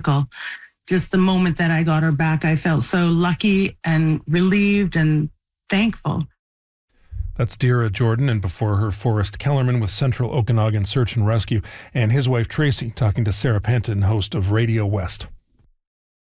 miracle. Just the moment that I got her back, I felt so lucky and relieved and thankful. That's Dira Jordan, and before her, Forrest Kellerman with Central Okanagan Search and Rescue, and his wife Tracy talking to Sarah Penton, host of Radio West.